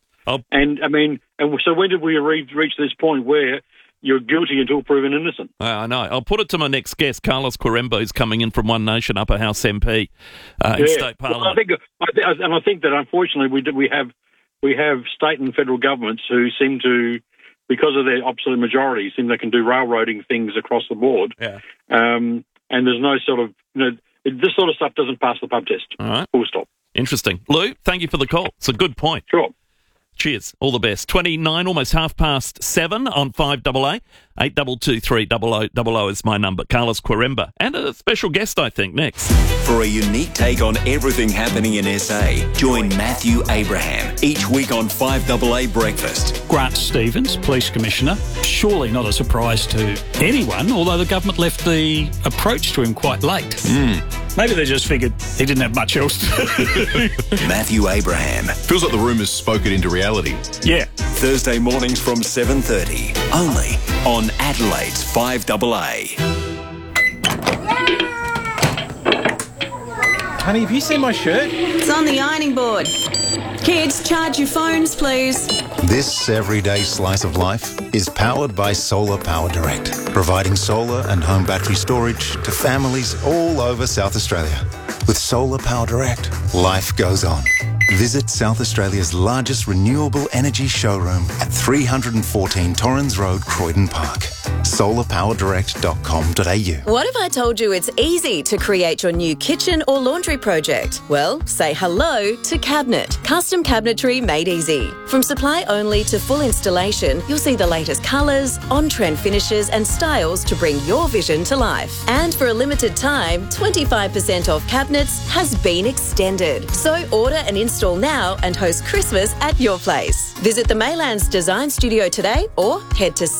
So when did we reach this point where you're guilty until proven innocent? I know. I'll put it to my next guest, Carlos Quiremba, who's coming in from One Nation Upper House MP in State Parliament. Well, I think that unfortunately we have state and federal governments who seem to, because of their absolute majority, seem they can do railroading things across the board. Yeah. And there's no sort of, this sort of stuff doesn't pass the pub test. All right. Full stop. Interesting. Lou, thank you for the call. It's a good point. Sure. Cheers. All the best. 29, almost 7:30 on 5AA. 822 300 is my number. Carlos Quiremba. And a special guest, I think, next. For a unique take on everything happening in SA, join Matthew Abraham each week on 5AA Breakfast. Grant Stevens, Police Commissioner, surely not a surprise to anyone, although the government left the approach to him quite late. Maybe they just figured he didn't have much else to do. Matthew Abraham. Feels like the rumours spoken into reality. Yeah. Thursday mornings from 7:30, only on Adelaide's 5AA. Honey, have you seen my shirt? It's on the ironing board. Kids, charge your phones, please. This everyday slice of life is powered by Solar Power Direct, providing solar and home battery storage to families all over South Australia. With Solar Power Direct, life goes on. Visit South Australia's largest renewable energy showroom at 314 Torrens Road, Croydon Park. solarpowerdirect.com.au. What if I told you it's easy to create your new kitchen or laundry project? Well, say hello to Cabinet. Custom cabinetry made easy. From supply only to full installation, you'll see the latest colours, on-trend finishes and styles to bring your vision to life. And for a limited time, 25% off cabinets has been extended. So order and install now and host Christmas at your place. Visit the Maylands Design Studio today or head to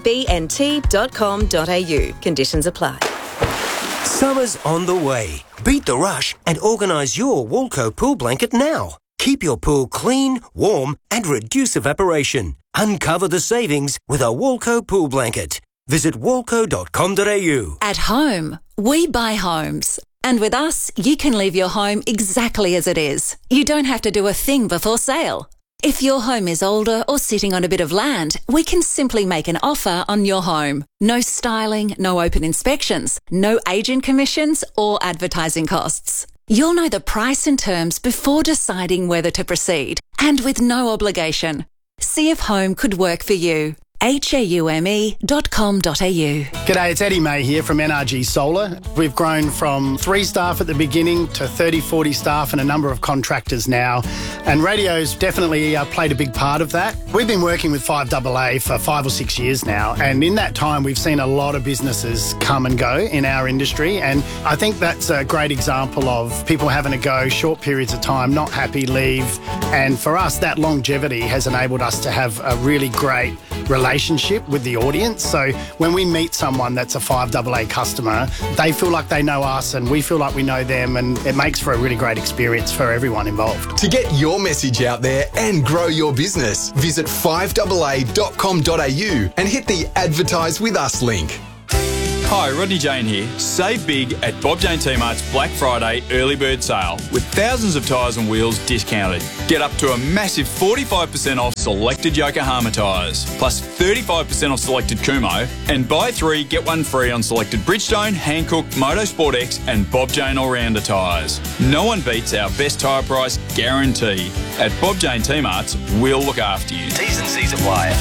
cabnt.com.au. Conditions apply. Summer's on the way. Beat the rush and organise your Walco pool blanket now. Keep your pool clean, warm and reduce evaporation. Uncover the savings with a Walco pool blanket. Visit walco.com.au. At home, we buy homes. And with us, you can leave your home exactly as it is. You don't have to do a thing before sale. If your home is older or sitting on a bit of land, we can simply make an offer on your home. No styling, no open inspections, no agent commissions or advertising costs. You'll know the price and terms before deciding whether to proceed, and with no obligation. See if home could work for you. haume.com.au. G'day, it's Eddie May here from NRG Solar. We've grown from 3 staff at the beginning to 30, 40 staff and a number of contractors now. And radio's definitely played a big part of that. We've been working with 5AA for 5 or 6 years now. And in that time, we've seen a lot of businesses come and go in our industry. And I think that's a great example of people having a go, short periods of time, not happy, leave. And for us, that longevity has enabled us to have a really great relationship with the audience. So when we meet someone that's a 5AA customer, they feel like they know us and we feel like we know them, and it makes for a really great experience for everyone involved. To get your message out there and grow your business, visit 5AA.com.au and hit the Advertise With Us link. Hi, Rodney Jane here. Save big at Bob Jane T-Mart's Black Friday early bird sale with thousands of tyres and wheels discounted. Get up to a massive 45% off selected Yokohama tyres, plus 35% off selected Kumho, and buy 3 get 1 free on selected Bridgestone, Hankook, Motorsport X and Bob Jane All-Rounder tyres. No one beats our best tyre price guarantee. At Bob Jane T-Mart's, we'll look after you. T's and C's apply.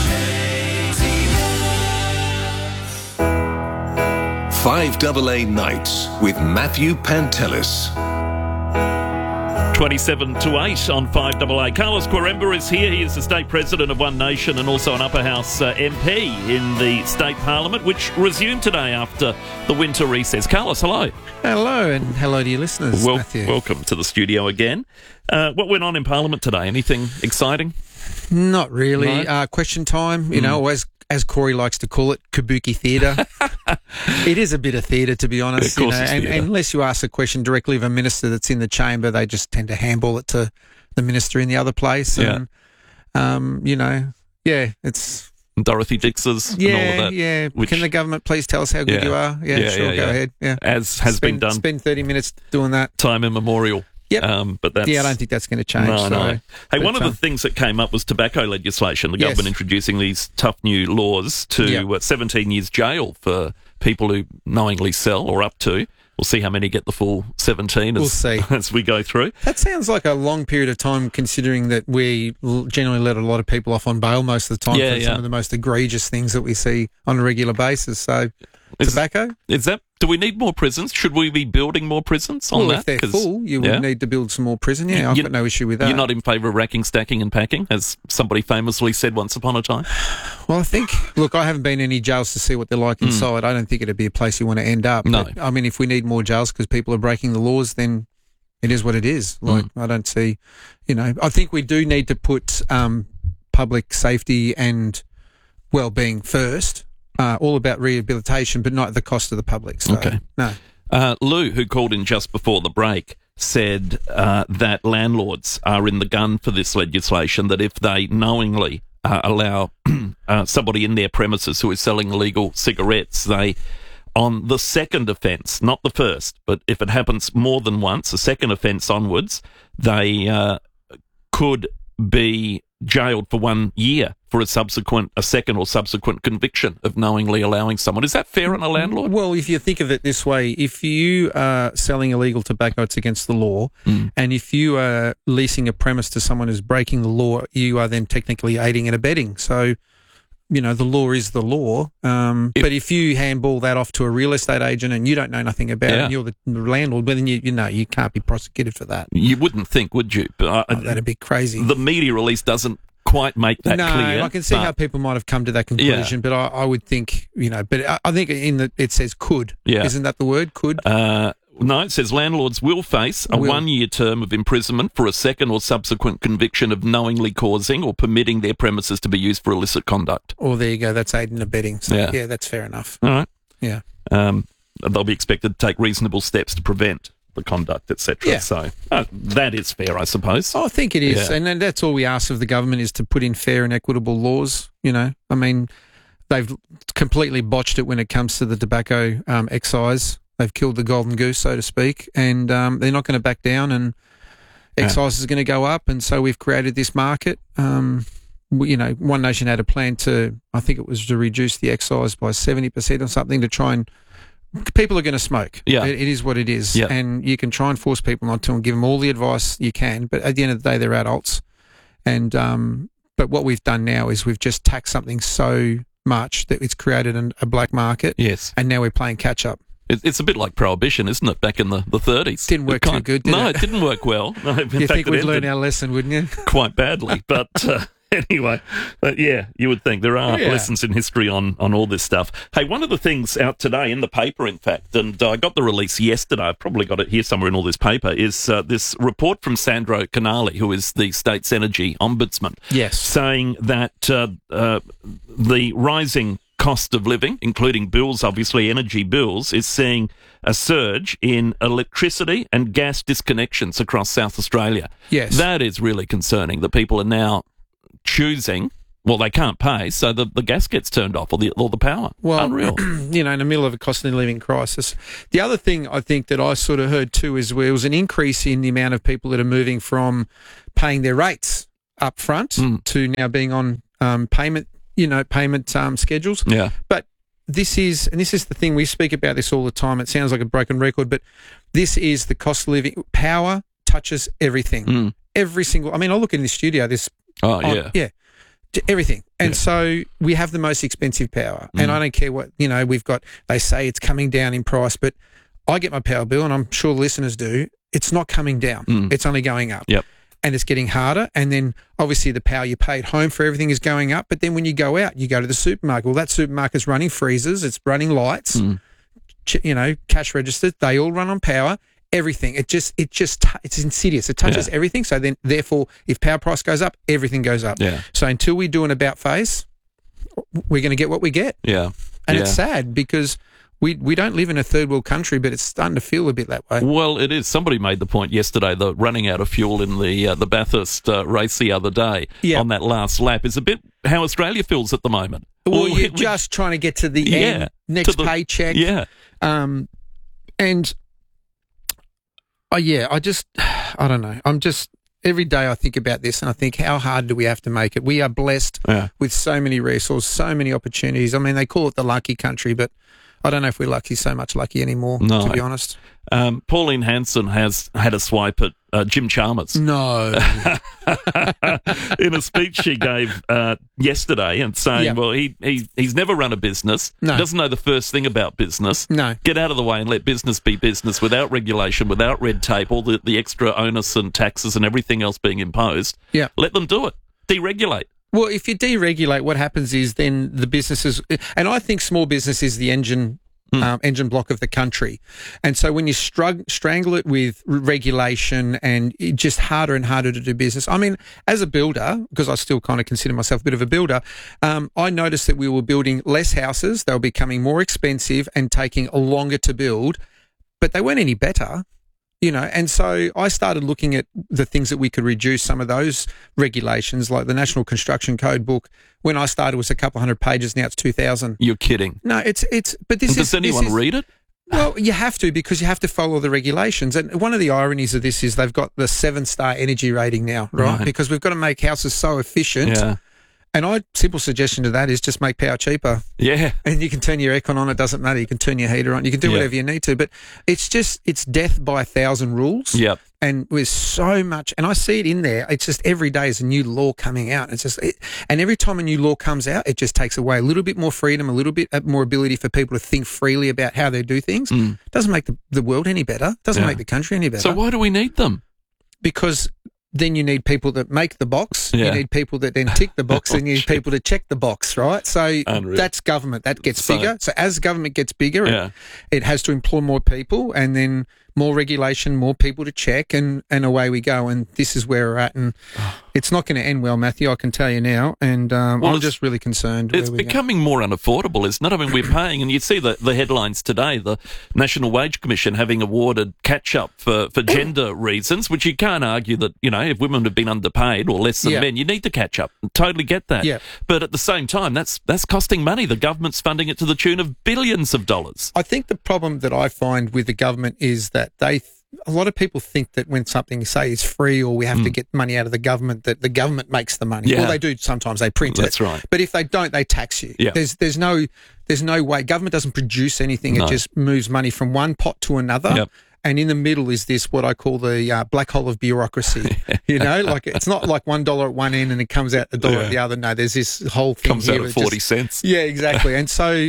5AA Nights with Matthew Pantelis. 27 to 8 on 5AA. Carlos Quaremba is here. He is the state president of One Nation and also an Upper House MP in the state parliament, which resumed today after the winter recess. Carlos, hello. Hello, and hello to your listeners, Matthew. Welcome to the studio again. What went on in parliament today? Anything exciting? Not really. No? Question time, you know, always, as Corey likes to call it, kabuki theatre. It is a bit of theatre, to be honest. Of course, and unless you ask a question directly of a minister that's in the chamber, they just tend to handball it to the minister in the other place. Yeah. And, you know, yeah, it's... Dorothy Dix's and all of that. Yeah, Can the government please tell us how good you are? Yeah, sure, go ahead. Yeah. As has been done. Spend 30 minutes doing that. Time immemorial. Yep. But that's, I don't think that's going to change. No. Hey, but one of the things that came up was tobacco legislation. The government introducing these tough new laws to 17 years jail for people who knowingly sell, or up to. We'll see how many get the full 17 as we go through. That sounds like a long period of time, considering that we generally let a lot of people off on bail most of the time for some of the most egregious things that we see on a regular basis. So, tobacco? Do we need more prisons? Should we be building more prisons on that? If they're full, you would need to build some more prison. Yeah, I've got no issue with that. You're not in favour of racking, stacking and packing, as somebody famously said once upon a time? Well, I think, look, I haven't been in any jails to see what they're like inside. I don't think it'd be a place you want to end up. No. But, I mean, if we need more jails because people are breaking the laws, then it is what it is. Like, I don't see, I think we do need to put public safety and well-being first. All about rehabilitation, but not at the cost of the public. So, okay. No. Lou, who called in just before the break, said that landlords are in the gun for this legislation, that if they knowingly allow somebody in their premises who is selling illegal cigarettes, they, on the second offence, not the first, but if it happens more than once, a second offence onwards, they could be jailed for 1 year for a second or subsequent conviction of knowingly allowing someone. Is that fair on a landlord? Well, if you think of it this way, if you are selling illegal tobacco, it's against the law. And if you are leasing a premise to someone who's breaking the law, you are then technically aiding and abetting. So, the law is the law. But if you handball that off to a real estate agent and you don't know nothing about it, and you're the landlord, well, then you can't be prosecuted for that. You wouldn't think, would you? But that'd be crazy. The media release doesn't quite make that clear. No, I can see how people might have come to that conclusion, but I would think, but I think it says could. Yeah. Isn't that the word, could? No, it says landlords will face a 1 year term of imprisonment for a second or subsequent conviction of knowingly causing or permitting their premises to be used for illicit conduct. Oh, there you go. That's aiding and abetting. So, yeah, that's fair enough. All right. Yeah. They'll be expected to take reasonable steps to prevent the conduct, etc. Yeah. So that is fair, I suppose. I think it is. Yeah. And that's all we ask of the government, is to put in fair and equitable laws. I mean, they've completely botched it when it comes to the tobacco excise. They've killed the golden goose, so to speak, and they're not going to back down, and excise is going to go up, and so we've created this market. One Nation had a plan to reduce the excise by 70% or something to try and... People are going to smoke. Yeah. It is what it is, yeah. And you can try and force people not to and give them all the advice you can, but at the end of the day, they're adults. And but what we've done now is we've just taxed something so much that it's created a black market. Yes. And now we're playing catch-up. It's a bit like Prohibition, isn't it, back in the 30s? Didn't work too good, did it? No, it didn't work well. No, you think we'd learn our lesson, wouldn't you? Quite badly. But Anyway, yeah, you would think there are lessons in history on all this stuff. Hey, one of the things out today in the paper, in fact, and I got the release yesterday, I've probably got it here somewhere in all this paper, is this report from Sandro Canali, who is the state's energy ombudsman, saying that the rising cost of living, including bills, obviously energy bills, is seeing a surge in electricity and gas disconnections across South Australia. Yes. That is really concerning, that people are now choosing, well, they can't pay, so the gas gets turned off or the power. Well, unreal. You know, in the middle of a cost of living crisis. The other thing I think that I sort of heard too is there was an increase in the amount of people that are moving from paying their rates up front to now being on payment schedules. Yeah. But this is the thing, we speak about this all the time. It sounds like a broken record, but this is the cost of living. Power touches everything. Every single, I mean, I look in the studio, everything. And so we have the most expensive power. And I don't care what, we've got, they say it's coming down in price, but I get my power bill, and I'm sure listeners do, it's not coming down. It's only going up. Yep. And it's getting harder. And then obviously the power you pay at home for everything is going up. But then when you go out, you go to the supermarket. Well, that supermarket's running freezers. It's running lights, cash registers. They all run on power. Everything. It's insidious. It touches everything. So then, therefore, if power price goes up, everything goes up. Yeah. So until we do an about face, we're going to get what we get. Yeah. And it's sad because we don't live in a third world country, but it's starting to feel a bit that way. Well, it is. Somebody made the point yesterday that running out of fuel in the Bathurst race the other day on that last lap is a bit how Australia feels at the moment. Well, you're just trying to get to the end, next paycheck. Yeah. I don't know. Every day I think about this and I think, how hard do we have to make it? We are blessed with so many resources, so many opportunities. I mean, they call it the lucky country, but I don't know if we're so much lucky anymore, to be honest. Pauline Hanson has had a swipe at Jim Chalmers. No. In a speech she gave yesterday and saying, well, he's never run a business, doesn't know the first thing about business. No. Get out of the way and let business be business without regulation, without red tape, all the extra onus and taxes and everything else being imposed. Yeah. Let them do it. Deregulate. Well, if you deregulate, what happens is then the businesses, and I think small business is the engine block of the country. And so when you strangle it with regulation and it's just harder and harder to do business. I mean, as a builder, because I still kind of consider myself a bit of a builder, I noticed that we were building less houses. They were becoming more expensive and taking longer to build, but they weren't any better. And so I started looking at the things that we could reduce some of those regulations, like the National Construction Code book. When I started, it was a couple hundred pages. Now it's 2,000. You're kidding. No, but this Does anyone read it? Well, you have to, because you have to follow the regulations. And one of the ironies of this is they've got the 7-star energy rating now, right? Because we've got to make houses so efficient. Yeah. And my simple suggestion to that is just make power cheaper. Yeah. And you can turn your aircon on, it doesn't matter. You can turn your heater on. You can do whatever you need to. But it's death by 1,000 rules. Yep. And with so much, and I see it in there, it's just every day is a new law coming out. And every time a new law comes out, it just takes away a little bit more freedom, a little bit more ability for people to think freely about how they do things. Doesn't make the world any better. Doesn't make the country any better. So why do we need them? Because then you need people that make the box. You need people that then tick the box, and you need people to check the box, right? So that's government. That gets bigger. So as government gets bigger, it has to employ more people, and then more regulation, more people to check, and away we go. And this is where we're at. And it's not going to end well, Matthew, I can tell you now. And I'm just really concerned. It's becoming more unaffordable, isn't it? I mean, we're paying, and you see the headlines today, the National Wage Commission having awarded catch-up for gender reasons, which you can't argue that, if women have been underpaid or less than men, you need to catch up. Totally get that. Yeah. But at the same time, that's costing money. The government's funding it to the tune of billions of dollars. I think the problem that I find with the government is that a lot of people think that when something, say, is free or we have to get money out of the government, that the government makes the money. Yeah. Well, they do sometimes. They print it. That's right. But if they don't, they tax you. Yeah. There's no way. Government doesn't produce anything. No. It just moves money from one pot to another. Yep. And in the middle is this, what I call the black hole of bureaucracy. Like it's not like $1 at one end and it comes out $1 at the other. No, there's this whole thing comes here out at 40 cents. Yeah, exactly. And so,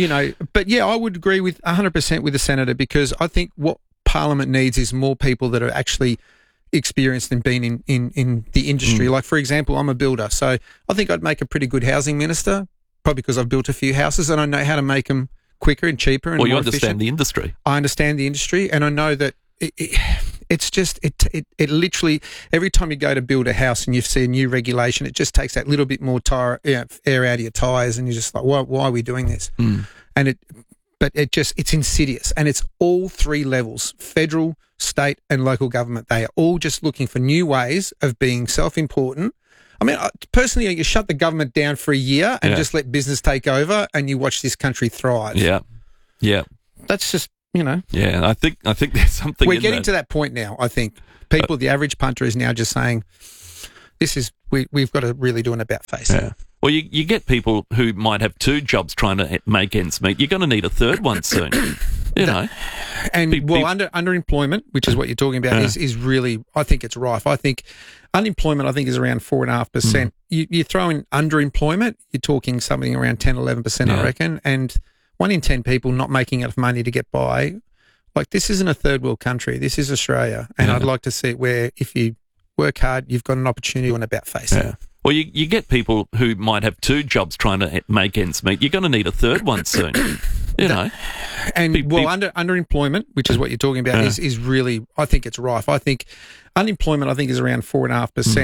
but yeah, I would agree with 100% with the Senator, because I think what Parliament needs is more people that are actually experienced and been in the industry. Like, for example, I'm a builder, so I think I'd make a pretty good housing minister, probably because I've built a few houses and I know how to make them quicker and cheaper and more you efficient. understand the industry. I understand the industry, and I know that it literally, every time you go to build a house and you see a new regulation, it just takes that little bit more air out of your tyres, and you're just like, why are we doing this? And it's insidious, and it's all three levels: federal, state, and local government. They are all just looking for new ways of being self-important. I mean, personally, you shut the government down for a year and just let business take over, and you watch this country thrive. Yeah. That's just, you know. Yeah, I think there's something. We're getting to that point now. I think people, the average punter, is now just saying, "This is we've got to really do an about face." Yeah. Well, you get people who might have two jobs trying to make ends meet. You're going to need a third one soon. You know. And underemployment, which is what you're talking about, is really, I think it's rife. I think unemployment, is around 4.5%. You throw in underemployment, you're talking something around 10, 11%, I reckon. And 1 in 10 people not making enough money to get by. Like, this isn't a third world country. This is Australia. And I'd like to see it where if you work hard, you've got an opportunity on about face. Yeah. Well, you get people who might have two jobs trying to make ends meet. You're going to need a third one soon. You know. And underemployment, which is what you're talking about, is really, I think it's rife. I think unemployment, is around 4.5%.